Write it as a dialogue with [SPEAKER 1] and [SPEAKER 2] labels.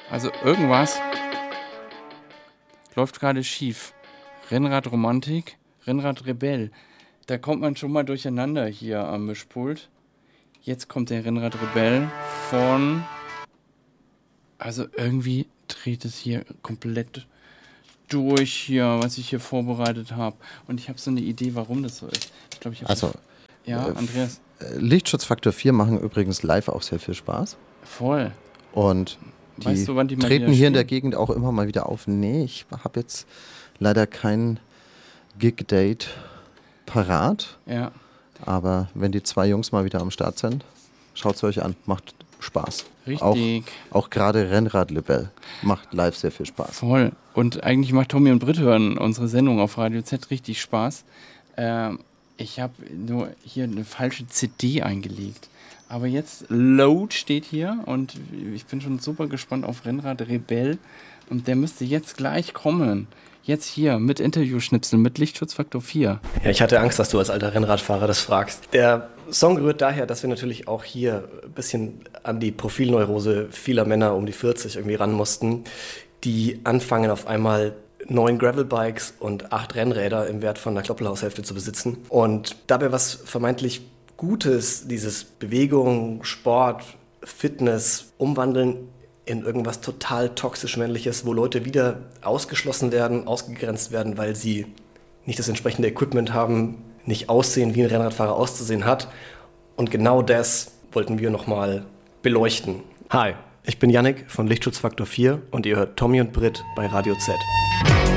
[SPEAKER 1] Also irgendwas läuft gerade schief. Rennradromantik, Rennradrebell. Da kommt man schon mal durcheinander hier am Mischpult. Jetzt kommt der Rennradrebell von... Also irgendwie dreht es hier komplett durch hier, was ich hier vorbereitet habe. Und ich habe so eine Idee, warum das so ist. Ich glaube, ich habe... Ja, Andreas?
[SPEAKER 2] Lichtschutzfaktor 4 machen übrigens live auch sehr viel Spaß.
[SPEAKER 1] Voll.
[SPEAKER 2] Und die,
[SPEAKER 1] weißt du, wann die mal
[SPEAKER 2] treten
[SPEAKER 1] wieder
[SPEAKER 2] hier in
[SPEAKER 1] spielen?
[SPEAKER 2] der Gegend auch immer mal wieder auf. Nee, ich habe jetzt leider kein Gig-Date parat.
[SPEAKER 1] Ja.
[SPEAKER 2] Aber wenn die zwei Jungs mal wieder am Start sind, schaut es euch an. Macht Spaß.
[SPEAKER 1] Richtig.
[SPEAKER 2] Auch gerade Rennradrebell macht live sehr viel Spaß.
[SPEAKER 1] Voll. Und eigentlich macht Tommy und Britt hören unsere Sendung auf Radio Z richtig Spaß. Ich habe nur hier eine falsche CD eingelegt. Aber jetzt Load steht hier und ich bin schon super gespannt auf Rennrad Rebell. Und der müsste jetzt gleich kommen. Jetzt hier mit Interviewschnipseln, mit Lichtschutzfaktor 4.
[SPEAKER 3] Ja, ich hatte Angst, dass du als alter Rennradfahrer das fragst. Der Song rührt daher, dass wir natürlich auch hier ein bisschen an die Profilneurose vieler Männer um die 40 irgendwie ran mussten, die anfangen auf einmal 9 Gravelbikes und 8 Rennräder im Wert von einer Kloppelhaushälfte zu besitzen. Und dabei was vermeintlich Gutes, dieses Bewegung, Sport, Fitness, umwandeln in irgendwas total toxisch Männliches, wo Leute wieder ausgeschlossen werden, ausgegrenzt werden, weil sie nicht das entsprechende Equipment haben, nicht aussehen, wie ein Rennradfahrer auszusehen hat. Und genau das wollten wir nochmal beleuchten. Hi, ich bin Yannick von Lichtschutzfaktor 4 und ihr hört Tommy und Britt bei Radio Z.